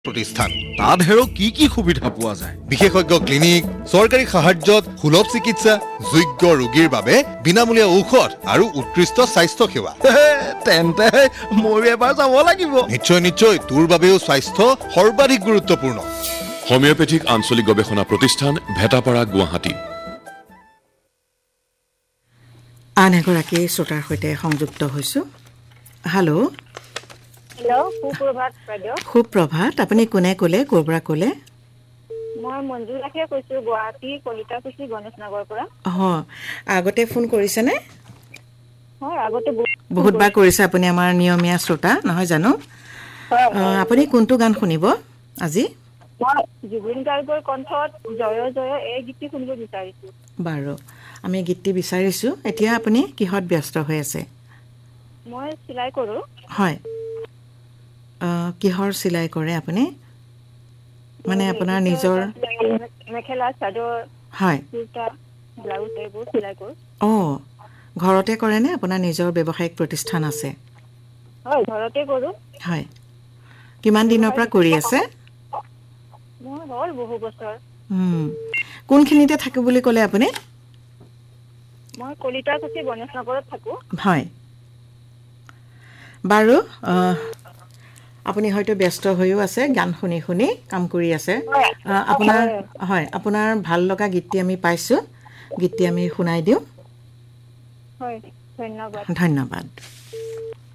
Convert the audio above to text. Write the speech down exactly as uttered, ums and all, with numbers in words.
প্ৰতিষ্ঠান তাত হেৰো কি কি সুবিধা পোৱা যায় বিশেষজ্ঞ ক্লিনিক সৰকাৰি সাহায্যত সুলভ চিকিৎসা যোগ্য ৰোগীৰ বাবে বিনামূলীয়া ঔষধ আৰু উৎকৃষ্ট স্বাস্থ্য সেৱা তেন্তে মই এবাৰ যাব লাগিব নিশ্চয় নিশ্চয় তোৰ বাবেও স্বাস্থ্য সৰ্বাধিক গুৰুত্বপূৰ্ণ হোমিওপ্যাথিক আঞ্চলিক গৱেষণা প্ৰতিষ্ঠান ভেটাপাৰা গুৱাহাটী আন এগৰাকী শ্ৰোতাৰ সৈতে সংযুক্ত হৈছোঁ হেল্ল' হেল্ল' সুপ্ৰভাত বাইদেউ সুপ্ৰভাত আপুনি কোনে ক'লে ক'ৰ পৰা ক'লে মই মঞ্জু ৰাখে কৈছোঁ গুৱাহাটী কলিতাকুছি গণেশ নগৰৰ পৰা অঁ আগতে ফোন কৰিছেনে হয় আগতে বহুতবাৰ কৰিছে আপুনি আমাৰ নিয়মীয়া শ্ৰোতা নহয় জানো আপুনি কোনটো গান শুনিব আজি মই জুবিন গাৰ্গৰ কণ্ঠত জয় জয় এই গীতটি শুনিব বিচাৰিছোঁ বাৰু আমি গীতটি বিচাৰিছোঁ এতিয়া আপুনি কিহত ব্যস্ত হৈ আছে মই চিলাই কৰোঁ হয় কিহৰ চিলাই কৰে আপুনি মানে আপোনাৰ নিজৰ মেখেলা চাদৰ হয় কুৰ্তা ব্লাউজ এইবোৰ চিলাই কৰোঁ অঁ ঘৰতে কৰেনে আপোনাৰ নিজৰ ব্যৱসায়িক প্ৰতিষ্ঠান আছে হয় ঘৰতে কৰোঁ হয় কিমান দিনৰ পৰা কৰি আছে মই হ'ল বহু বছৰ কোনখিনিতে থাকে বুলি ক'লে আপুনি মই কলিতাকুছি গণেশ নগৰত থাকোঁ হয় বাৰু আপুনি হয়তো ব্যস্ত হৈও আছে গান শুনি শুনি কাম কৰি আছে আপোনাৰ হয় আপোনাৰ ভাল লগা গীতটি আমি পাইছোঁ গীতটি আমি শুনাই দিওঁ হয় ধন্যবাদ ধন্যবাদ